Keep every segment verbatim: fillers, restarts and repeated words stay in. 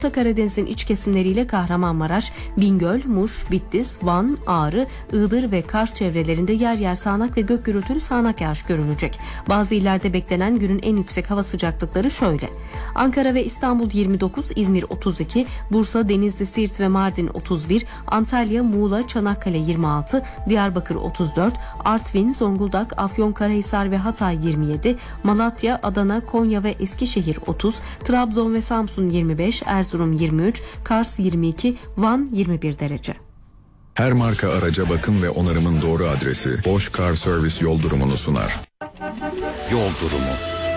Karadeniz'in iç kesimleriyle Kahramanmaraş, Bingöl, Muş, Bitlis, Van, Ağrı, Iğdır ve Kars çevrelerinde yer yer sağanak ve gök gürültülü sağanak yağış görülecek. Bazı illerde beklenen günün en yüksek hava sıcaklıkları şöyle: Ankara ve İstanbul yirmi dokuz, İzmir otuz iki, Bursa, Denizli, Siirt ve Mardin otuz bir, Antalya, Muğla, Çanakkale yirmi altı, Diyarbakır otuz dört, Artvin, Zonguldak, Afyonkarahisar ve Hatay yirmi yedi, Malatya, Adana, Konya ve Eskişehir otuz, Trabzon ve Samsun yirmi beş, Erzurum yirmi üç, Kars yirmi iki, Van yirmi bir derece. Her marka araca bakım ve onarımın doğru adresi Bosch Car Service yol durumunu sunar. Yol durumu.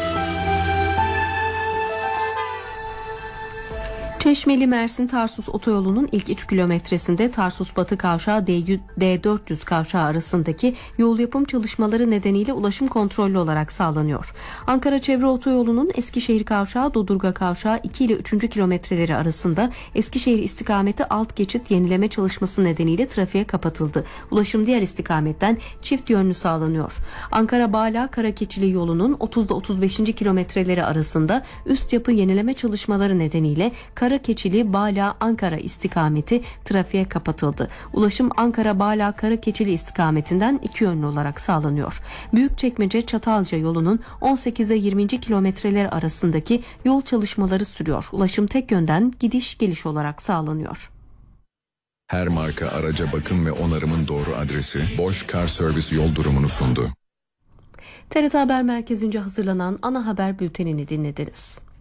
Çeşmeli Mersin Tarsus otoyolunun ilk üç kilometresinde Tarsus Batı Kavşağı D dört yüz kavşağı arasındaki yol yapım çalışmaları nedeniyle ulaşım kontrollü olarak sağlanıyor. Ankara Çevre Otoyolu'nun Eskişehir Kavşağı Dodurga Kavşağı iki ile üçüncü kilometreleri arasında Eskişehir istikameti alt geçit yenileme çalışması nedeniyle trafiğe kapatıldı. Ulaşım diğer istikametten çift yönlü sağlanıyor. Ankara Bağla Karakeçili yolunun otuz ile otuz beşinci kilometreleri arasında üst yapı yenileme çalışmaları nedeniyle Kara Karakeçili Bağla Ankara istikameti trafiğe kapatıldı. Ulaşım Ankara Bağla Karakeçili istikametinden iki yönlü olarak sağlanıyor. Büyükçekmece Çatalca yolunun on sekiz ile yirminci kilometreler arasındaki yol çalışmaları sürüyor. Ulaşım tek yönden gidiş geliş olarak sağlanıyor. Her marka araca bakım ve onarımın doğru adresi Bosch Car Service yol durumunu sundu. T R T Haber Merkezi'nce hazırlanan ana haber bültenini dinlediniz.